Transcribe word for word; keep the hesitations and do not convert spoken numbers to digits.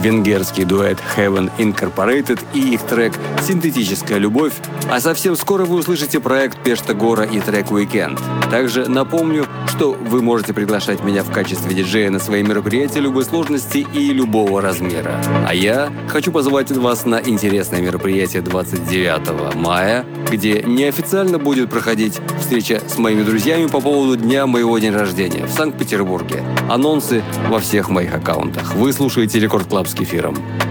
венгерский дуэт Heaven Incorporated и их трек «Синтетическая любовь», а совсем скоро вы услышите проект Пешта Гора и трек «Weekend». Также напомню, что вы можете приглашать меня в качестве диджея на свои мероприятия любой сложности и любого размера. А я хочу позвать вас на интересное мероприятие двадцать девятого мая, где неофициально будет проходить встреча с моими друзьями по поводу дня моего дня рождения в Санкт-Петербурге. Анонсы во всех моих аккаунтах. Вы слушаете Рекорд Клаб с Кефиром.